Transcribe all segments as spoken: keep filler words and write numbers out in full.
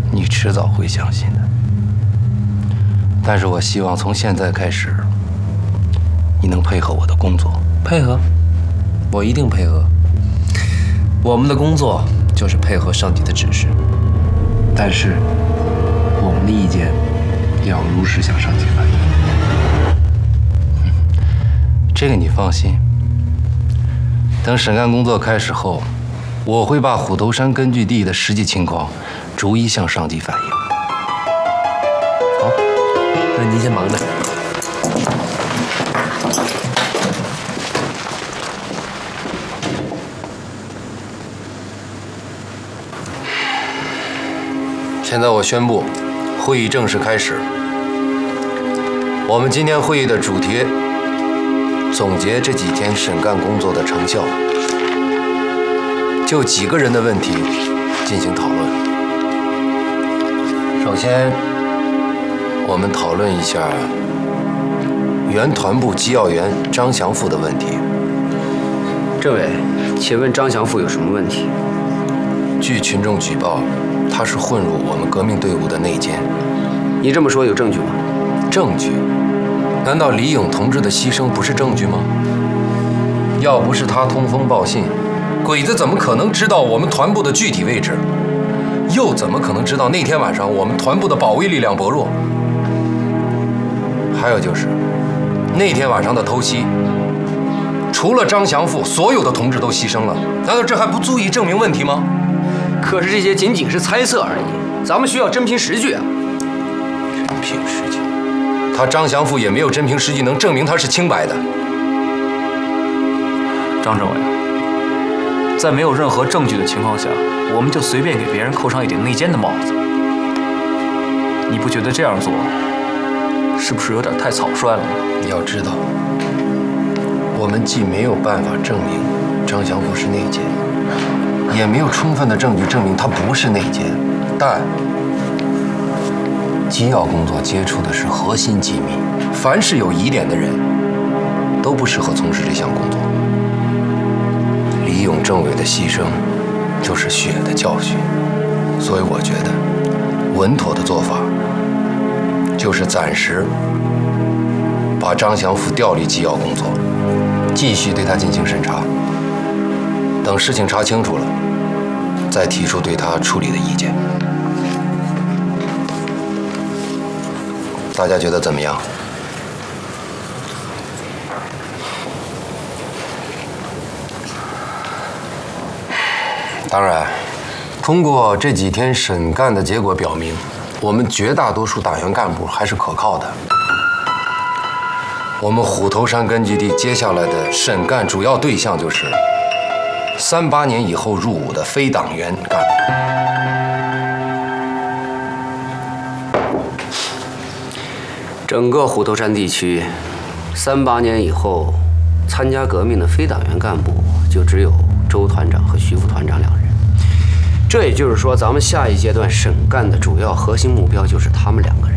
你迟早会相信的。但是我希望从现在开始，你能配合我的工作。 配合，我一定配合。我们的工作就是配合上级的指示，但是我们的意见也要如实向上级反映。 这个你放心。等审案工作开始后，我会把虎头山根据地的实际情况逐一向上级反映。 好，那您先忙着。 现在我宣布，会议正式开始。我们今天会议的主题，总结这几天审干工作的成效，就几个人的问题进行讨论。首先，我们讨论一下原团部机要员张祥富的问题。 政委，请问张祥富有什么问题？ 据群众举报，他是混入我们革命队伍的内奸。 你这么说有证据吗？ 证据？难道李勇同志的牺牲不是证据吗？要不是他通风报信，鬼子怎么可能知道我们团部的具体位置？又怎么可能知道那天晚上我们团部的保卫力量薄弱？还有就是，那天晚上的偷袭，除了张祥富，所有的同志都牺牲了，难道这还不足以证明问题吗？ 可是这些仅仅是猜测而已，咱们需要真凭实据啊！ 真凭实据？他张祥富也没有真凭实据能证明他是清白的。 张政委，在没有任何证据的情况下，我们就随便给别人扣上一顶内奸的帽子，你不觉得这样做是不是有点太草率了呢？ 你要知道，我们既没有办法证明张祥富是内奸，也没有充分的证据证明他不是内奸，但机要工作接触的是核心机密，凡是有疑点的人都不适合从事这项工作。李勇政委的牺牲就是血的教训，所以我觉得稳妥的做法就是暂时把张祥富调离机要工作，继续对他进行审查，等事情查清楚了，再提出对他处理的意见。大家觉得怎么样？当然，通过这几天审干的结果表明，我们绝大多数党员干部还是可靠的。我们虎头山根据地接下来的审干主要对象就是三八年以后入伍的非党员干部。 整个虎头山地区，三八年以后参加革命的非党员干部就只有周团长和徐副团长两人。这也就是说，咱们下一阶段审干的主要核心目标就是他们两个人。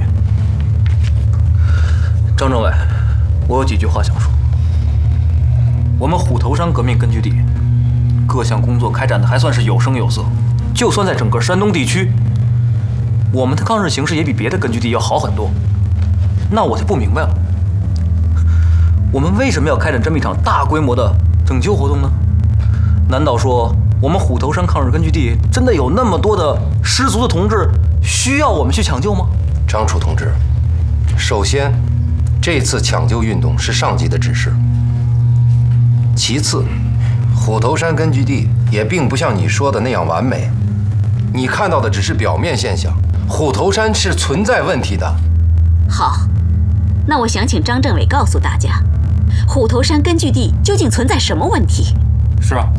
张政委，我有几句话想说。我们虎头山革命根据地各项工作开展的还算是有声有色，就算在整个山东地区，我们的抗日形势也比别的根据地要好很多。那我就不明白了，我们为什么要开展这么一场大规模的拯救活动呢？难道说我们虎头山抗日根据地真的有那么多的失足的同志需要我们去抢救吗？ 张楚同志，首先，这次抢救运动是上级的指示。其次，虎头山根据地也并不像你说的那样完美，你看到的只是表面现象，虎头山是存在问题的。 好，那我想请张政委告诉大家，虎头山根据地究竟存在什么问题？ 是啊，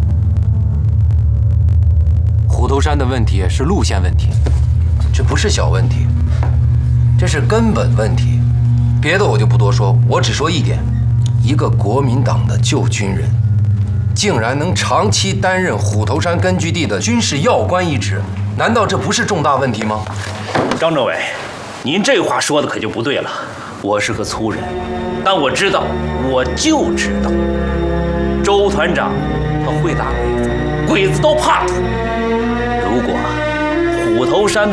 虎头山的问题是路线问题，这不是小问题，这是根本问题。别的我就不多说，我只说一点：一个国民党的旧军人，竟然能长期担任虎头山根据地的军事要官一职，难道这不是重大问题吗？ 张政委，您这话说的可就不对了。我是个粗人，但我知道，我就知道，周团长他会打鬼子，鬼子都怕他。如果虎头山的